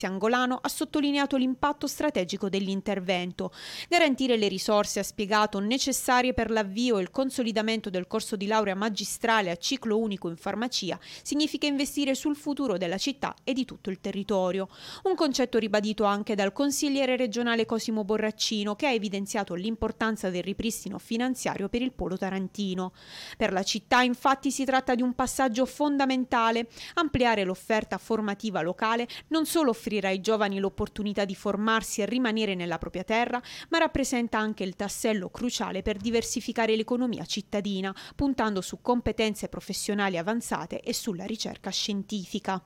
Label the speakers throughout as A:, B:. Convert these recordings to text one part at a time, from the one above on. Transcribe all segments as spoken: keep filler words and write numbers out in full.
A: Angolano ha sottolineato l'impatto strategico dell'intervento. Garantire le risorse, ha spiegato, necessarie per l'avvio e il consolidamento del corso di laurea magistrale a ciclo unico in farmacia significa investire sul futuro della città e di tutto il territorio. Un concetto ribadito anche dal consigliere regionale Cosimo Borraccino, che ha evidenziato l'importanza del ripristino finanziario per il polo tarantino. Per la città, infatti, si tratta di un passaggio fondamentale. Ampliare l'offerta formativa locale non solo offrirà ai giovani l'opportunità di formarsi e rimanere nella propria terra, ma rappresenta anche il tassello cruciale per diversificare l'economia cittadina, puntando su competenze professionali avanzate e sulla ricerca scientifica.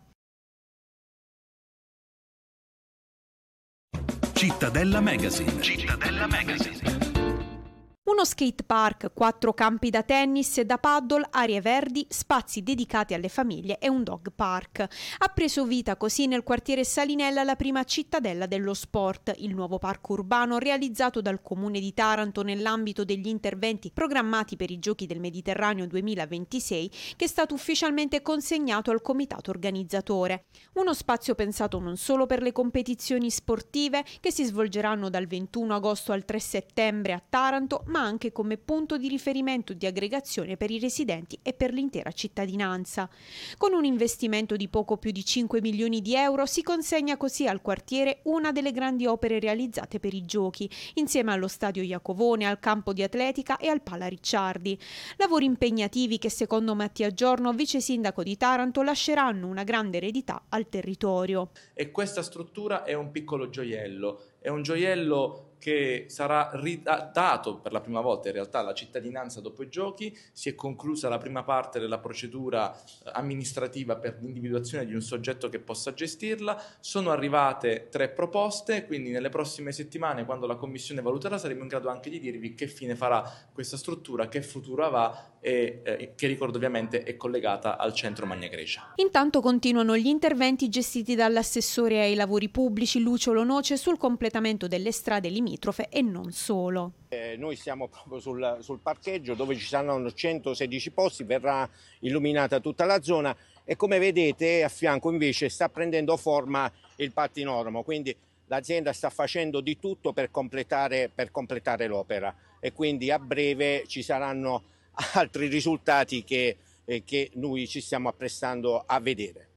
B: Cittadella Magazine. Cittadella Magazine.
A: Uno skate park, quattro campi da tennis e da paddle, aree verdi, spazi dedicati alle famiglie e un dog park. Ha preso vita così nel quartiere Salinella la prima cittadella dello sport, il nuovo parco urbano realizzato dal Comune di Taranto nell'ambito degli interventi programmati per i Giochi del Mediterraneo duemilaventisei, che è stato ufficialmente consegnato al comitato organizzatore. Uno spazio pensato non solo per le competizioni sportive che si svolgeranno dal ventuno agosto al tre settembre a Taranto, ma anche come punto di riferimento di aggregazione per i residenti e per l'intera cittadinanza. Con un investimento di poco più di cinque milioni di euro si consegna così al quartiere una delle grandi opere realizzate per i giochi, insieme allo stadio Iacovone, al campo di atletica e al Pala Ricciardi. Lavori impegnativi che, secondo Mattia Giorno, vice sindaco di Taranto, lasceranno una grande eredità al territorio.
C: E questa struttura è un piccolo gioiello, è un gioiello che sarà ridato per la prima volta in realtà alla cittadinanza dopo i giochi. Si è conclusa la prima parte della procedura amministrativa per l'individuazione di un soggetto che possa gestirla. Sono arrivate tre proposte, quindi nelle prossime settimane, quando la commissione valuterà, saremo in grado anche di dirvi che fine farà questa struttura, che futuro avrà e eh, che, ricordo, ovviamente è collegata al centro Magna Grecia.
A: Intanto continuano gli interventi gestiti dall'assessore ai lavori pubblici Lucio Lonoce sul completamento delle strade limitrofe e non solo.
D: Eh, noi siamo proprio sul, sul parcheggio dove ci saranno centosedici posti, verrà illuminata tutta la zona e come vedete a fianco invece sta prendendo forma il pattinormo, quindi l'azienda sta facendo di tutto per completare, per completare l'opera e quindi a breve ci saranno altri risultati che, eh, che noi ci stiamo apprestando a vedere.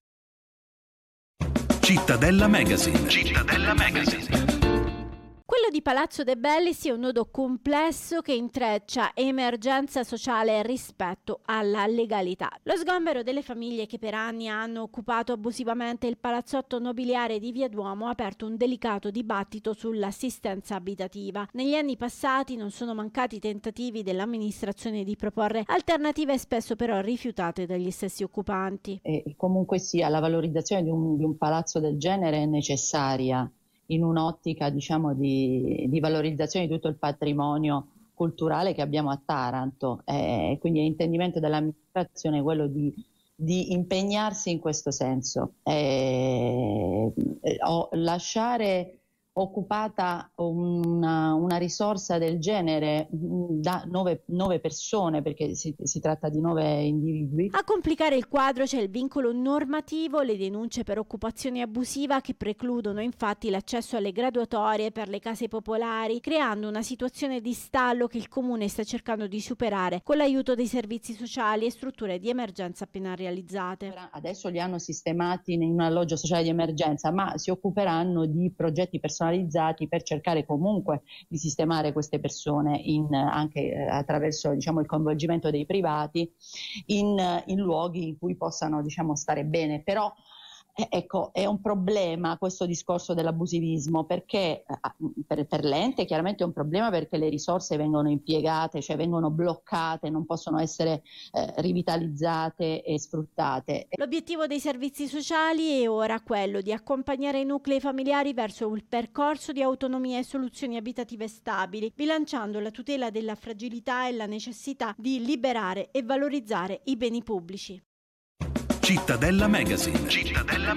B: Cittadella Magazine. Cittadella Magazine.
E: Quello di Palazzo De Bellis è un nodo complesso che intreccia emergenza sociale rispetto alla legalità. Lo sgombero delle famiglie che per anni hanno occupato abusivamente il palazzotto nobiliare di Via Duomo ha aperto un delicato dibattito sull'assistenza abitativa. Negli anni passati non sono mancati tentativi dell'amministrazione di proporre alternative spesso però rifiutate dagli stessi occupanti.
F: E comunque sia, la valorizzazione di un, di un palazzo del genere è necessaria in un'ottica, diciamo, di, di valorizzazione di tutto il patrimonio culturale che abbiamo a Taranto, e quindi l'intendimento dell'amministrazione è quello di, di impegnarsi in questo senso. E, o lasciare occupata una, una risorsa del genere da nove, nove persone, perché si, si tratta di nove individui.
E: A complicare il quadro c'è il vincolo normativo, le denunce per occupazione abusiva che precludono infatti l'accesso alle graduatorie per le case popolari, creando una situazione di stallo che il Comune sta cercando di superare con l'aiuto dei servizi sociali e strutture di emergenza appena realizzate.
F: Adesso li hanno sistemati in un alloggio sociale di emergenza, ma si occuperanno di progetti personalizzati per cercare comunque di sistemare queste persone in, anche eh, attraverso, diciamo, il coinvolgimento dei privati in, in luoghi in cui possano, diciamo, stare bene. Però eh, ecco, è un problema questo discorso dell'abusivismo, perché eh, per, per l'ente chiaramente è un problema perché le risorse vengono impiegate, cioè vengono bloccate, non possono essere eh, rivitalizzate e sfruttate.
E: L'obiettivo dei servizi sociali è ora quello di accompagnare i nuclei familiari verso un percorso di autonomia e soluzioni abitative stabili, bilanciando la tutela della fragilità e la necessità di liberare e valorizzare i beni pubblici.
B: Cittadella Magazine. Cittadella